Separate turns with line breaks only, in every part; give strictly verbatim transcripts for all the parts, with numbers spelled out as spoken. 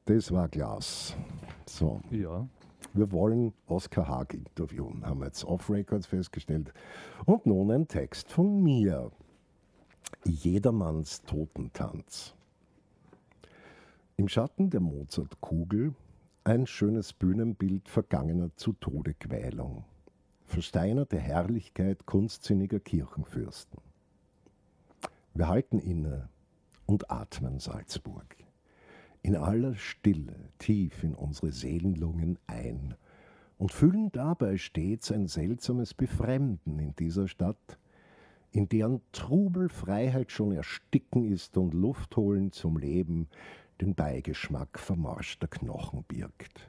Das war Klaas. So,
Ja.
wir wollen Oskar Haag interviewen, haben wir jetzt off-Records festgestellt. Und nun ein Text von mir. Jedermanns Totentanz. Im Schatten der Mozart-Kugel ein schönes Bühnenbild vergangener zu Tode Quälung. Versteinerte Herrlichkeit kunstsinniger Kirchenfürsten. Wir halten inne und atmen Salzburg. In aller Stille tief in unsere Seelenlungen ein und fühlen dabei stets ein seltsames Befremden in dieser Stadt, in deren Trubel Freiheit schon ersticken ist und Luft holen zum Leben den Beigeschmack vermorschter Knochen birgt.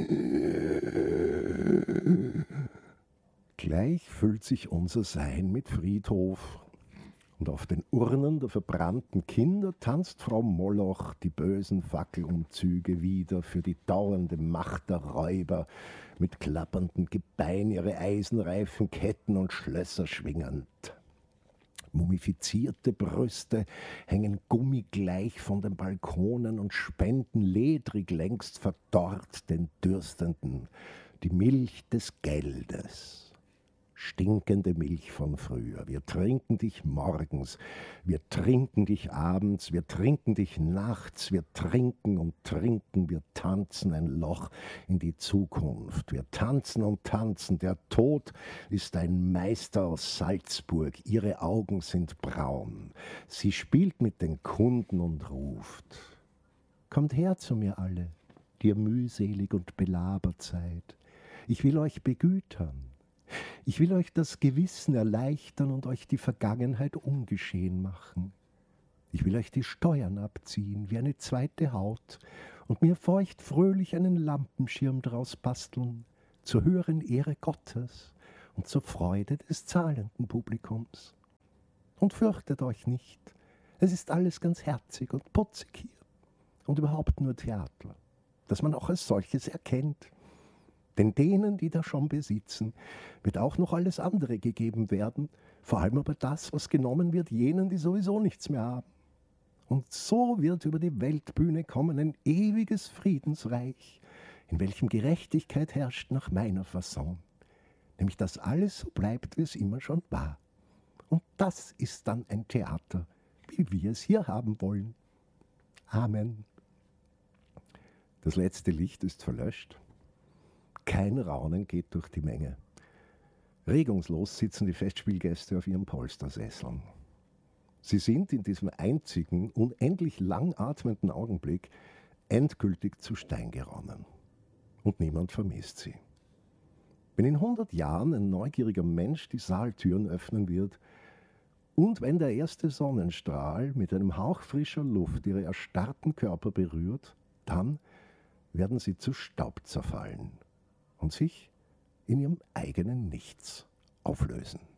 Gleich füllt sich unser Sein mit Friedhof, und auf den Urnen der verbrannten Kinder tanzt Frau Moloch die bösen Fackelumzüge wieder für die dauernde Macht der Räuber, mit klapperndem Gebein ihre eisenreifen Ketten und Schlösser schwingend. Mumifizierte Brüste hängen gummigleich von den Balkonen und spenden ledrig längst verdorrt den Dürstenden die Milch des Geldes. Stinkende Milch von früher. Wir trinken dich morgens, wir trinken dich abends, wir trinken dich nachts, wir trinken und trinken, wir tanzen ein Loch in die Zukunft. Wir tanzen und tanzen. Der Tod ist ein Meister aus Salzburg. Ihre Augen sind braun. Sie spielt mit den Kunden und ruft: Kommt her zu mir alle, die ihr mühselig und belabert seid. Ich will euch begütern. Ich will euch das Gewissen erleichtern und euch die Vergangenheit ungeschehen machen. Ich will euch die Steuern abziehen wie eine zweite Haut und mir feucht fröhlich einen Lampenschirm draus basteln, zur höheren Ehre Gottes und zur Freude des zahlenden Publikums. Und fürchtet euch nicht, es ist alles ganz herzig und putzig hier und überhaupt nur Theater, das man auch als solches erkennt. Denn denen, die das schon besitzen, wird auch noch alles andere gegeben werden, vor allem aber das, was genommen wird, jenen, die sowieso nichts mehr haben. Und so wird über die Weltbühne kommen ein ewiges Friedensreich, in welchem Gerechtigkeit herrscht nach meiner Fasson, nämlich dass alles so bleibt, wie es immer schon war. Und das ist dann ein Theater, wie wir es hier haben wollen. Amen. Das letzte Licht ist verlöscht. Kein Raunen geht durch die Menge. Regungslos sitzen die Festspielgäste auf ihren Polstersesseln. Sie sind in diesem einzigen, unendlich lang atmenden Augenblick endgültig zu Stein geronnen. Und niemand vermisst sie. Wenn in hundert Jahren ein neugieriger Mensch die Saaltüren öffnen wird und wenn der erste Sonnenstrahl mit einem Hauch frischer Luft ihre erstarrten Körper berührt, dann werden sie zu Staub zerfallen und sich in ihrem eigenen Nichts auflösen.